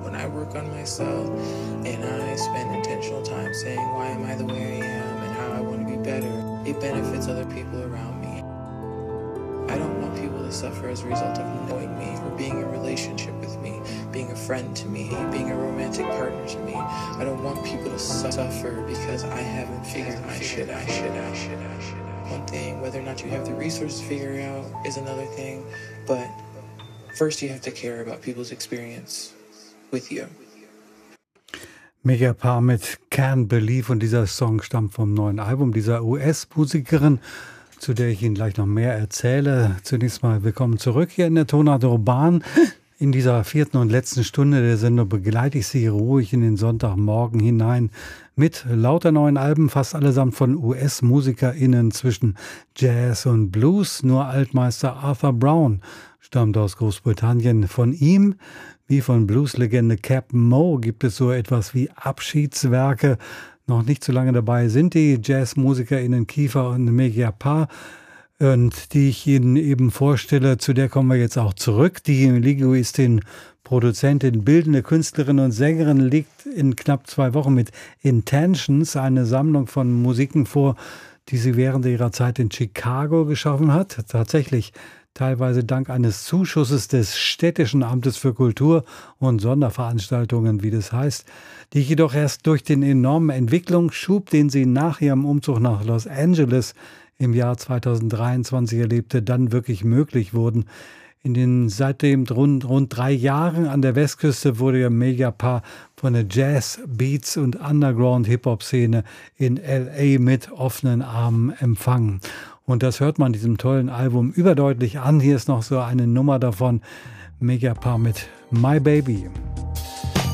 when I work on myself and I spend intentional time saying why am I the way I am and how I want to be better, it benefits other people around me. I don't want people to suffer as a result of knowing me or being in a relationship with me, being a friend to me, being a romantic partner to me. I don't want people to suffer because I haven't figured my shit out. One thing, whether or not you have the resources to figure it out is another thing, but first you have to care about people's experience with you. Megapaar mit Can't Believe, und dieser Song stammt vom neuen Album dieser US-Musikerin, zu der ich Ihnen gleich noch mehr erzähle. Zunächst mal willkommen zurück hier in der Tonart Urban. In dieser 4. und letzten Stunde der Sendung begleite ich Sie ruhig in den Sonntagmorgen hinein mit lauter neuen Alben, fast allesamt von US-MusikerInnen zwischen Jazz und Blues. Nur Altmeister Arthur Brown stammt aus Großbritannien. Von ihm, wie von Blueslegende Captain Moe, gibt es so etwas wie Abschiedswerke. Noch nicht so lange dabei sind die JazzmusikerInnen Kiefer und Megapaar, und die ich Ihnen eben vorstelle, zu der kommen wir jetzt auch zurück. Die Linguistin, Produzentin, bildende Künstlerin und Sängerin legt in knapp 2 Wochen mit Intentions eine Sammlung von Musiken vor, die sie während ihrer Zeit in Chicago geschaffen hat. Tatsächlich teilweise dank eines Zuschusses des Städtischen Amtes für Kultur und Sonderveranstaltungen, wie das heißt, die jedoch erst durch den enormen Entwicklungsschub, den sie nach ihrem Umzug nach Los Angeles im Jahr 2023 erlebte, dann wirklich möglich wurden. In den seitdem rund 3 Jahren an der Westküste wurde ihr Megapaar von der Jazz-, Beats- und Underground-Hip-Hop-Szene in L.A. mit offenen Armen empfangen. Und das hört man in diesem tollen Album überdeutlich an. Hier ist noch so eine Nummer davon, Megapaar mit My Baby.